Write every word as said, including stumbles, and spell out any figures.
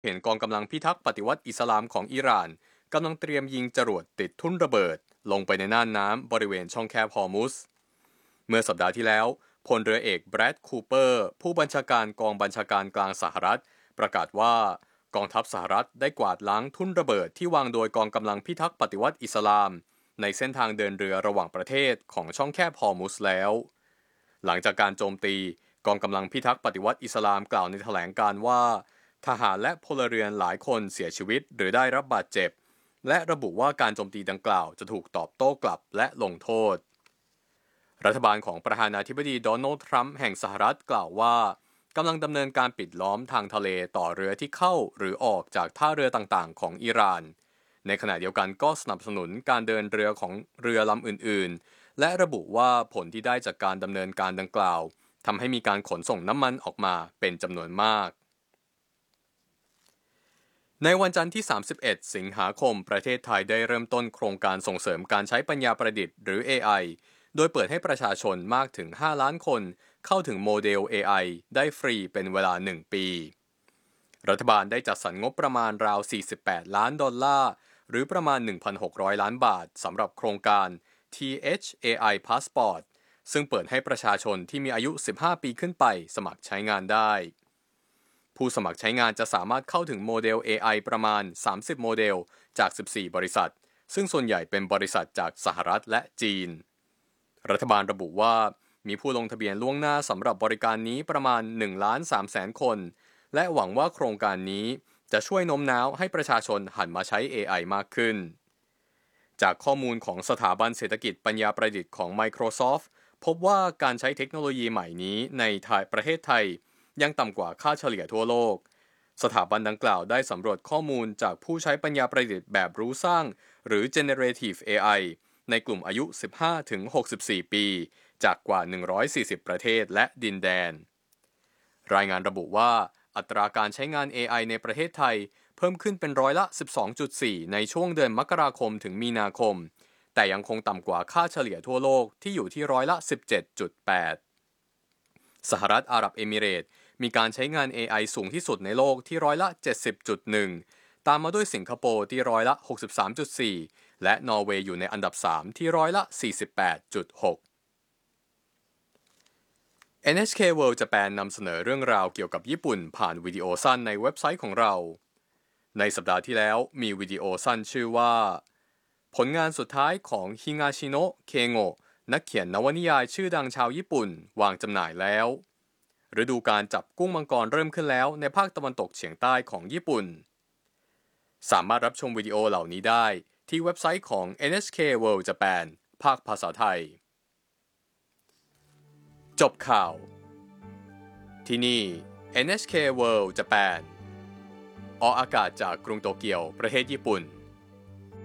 เห็นกองกำลังพิทักษ์ปฏิวัติอิสลามของอิหร่านกำลังเตรียมยิงจรวดติดทุ่นระเบิดลงไปในน่านน้ำบริเวณช่องแคบฮอร์มุสเมื่อสัปดาห์ที่แล้วพลเรือเอกแบรดคูเปอร์ผู้บัญชาการกองบัญชาการกลางสหรัฐประกาศว่ากองทัพสหรัฐได้กวาดล้างทุ่นระเบิดที่วางโดยกองกำลังพิทักษ์ปฏิวัติอิสลามในเส้นทางเดินเรือระหว่างประเทศของช่องแคบฮอร์มุสแล้วหลังจากการโจมตีกองกำลังพิทักษ์ปฏิวัติอิสลามกล่าวในแถลงการณ์ว่าทหารและพลเรือนหลายคนเสียชีวิตหรือได้รับบาดเจ็บและระบุว่าการโจมตีดังกล่าวจะถูกตอบโต้กลับและลงโทษรัฐบาลของประธานาธิบดีโดนัลด์ทรัมป์แห่งสหรัฐกล่าวว่ากำลังดำเนินการปิดล้อมทางทะเลต่อเรือที่เข้าหรือออกจากท่าเรือต่างๆของอิหร่านในขณะเดียวกันก็สนับสนุนการเดินเรือของเรือลำอื่นๆและระบุว่าผลที่ได้จากการดำเนินการดังกล่าวทำให้มีการขนส่งน้ำมันออกมาเป็นจำนวนมากในวันจันทร์ที่สามสิบเอ็ดสิงหาคมประเทศไทยได้เริ่มต้นโครงการส่งเสริมการใช้ปัญญาประดิษฐ์หรือ เอ ไอ โดยเปิดให้ประชาชนมากถึงห้าล้านคนเข้าถึงโมเดล เอ ไอ ได้ฟรีเป็นเวลาหนึ่งปีรัฐบาลได้จัดสรรงบประมาณราวสี่สิบแปดล้านดอลลาร์หรือประมาณ หนึ่งพันหกร้อย ล้านบาทสำหรับโครงการ ที เอช เอ ไอ Passport ซึ่งเปิดให้ประชาชนที่มีอายุสิบห้าปีขึ้นไปสมัครใช้งานได้ผู้สมัครใช้งานจะสามารถเข้าถึงโมเดล เอ ไอ ประมาณสามสิบโมเดลจากสิบสี่บริษัทซึ่งส่วนใหญ่เป็นบริษัทจากสหรัฐและจีนรัฐบาลระบุว่ามีผู้ลงทะเบียนล่วงหน้าสำหรับบริการนี้ประมาณ หนึ่งล้านสามแสน คนและหวังว่าโครงการนี้จะช่วยโน้มน้าวให้ประชาชนหันมาใช้ เอ ไอ มากขึ้นจากข้อมูลของสถาบันเศรษฐกิจปัญญาประดิษฐ์ของ Microsoft พบว่าการใช้เทคโนโลยีใหม่นี้ในประเทศไทยยังต่ำกว่าค่าเฉลี่ยทั่วโลกสถาบันดังกล่าวได้สำรวจข้อมูลจากผู้ใช้ปัญญาประดิษฐ์แบบรู้สร้างหรือ Generative เอ ไอ ในกลุ่มอายุ สิบห้าถึงหกสิบสี่ ปีจากกว่า หนึ่งร้อยสี่สิบ ประเทศและดินแดนรายงานระบุว่าอัตราการใช้งาน เอ ไอ ในประเทศไทยเพิ่มขึ้นเป็นร้อยละ สิบสองจุดสี่ ในช่วงเดือนมกราคมถึงมีนาคมแต่ยังคงต่ำกว่าค่าเฉลี่ยทั่วโลกที่อยู่ที่ร้อยละ สิบเจ็ดจุดแปด สหรัฐอาหรับเอมิเรตส์มีการใช้งาน เอ ไอ สูงที่สุดในโลกที่ร้อยละ เจ็ดสิบจุดหนึ่ง ตามมาด้วยสิงคโปร์ที่ร้อยละ หกสิบสามจุดสี่ และนอร์เวย์อยู่ในอันดับ สาม ที่ร้อยละ สี่สิบแปดจุดหก เอ็น เอช เค World Japan นำเสนอเรื่องราวเกี่ยวกับญี่ปุ่นผ่านวิดีโอสั้นในเว็บไซต์ของเราในสัปดาห์ที่แล้วมีวิดีโอสั้นชื่อว่าผลงานสุดท้ายของฮิงาชิโนะเคโงะนักเขียนนวนิยายชื่อดังชาวญี่ปุ่นวางจำหน่ายแล้วฤดูการจับกุ้งมังกรเริ่มขึ้นแล้วในภาคตะวันตกเฉียงใต้ของญี่ปุ่นสามารถรับชมวิดีโอเหล่านี้ได้ที่เว็บไซต์ของ เอ็น เอช เค World Japan ภาคภาษาไทยจบข่าวที่นี่ เอ็น เอช เค World Japan ออกอากาศจากกรุงโตเกียวประเทศญี่ปุ่น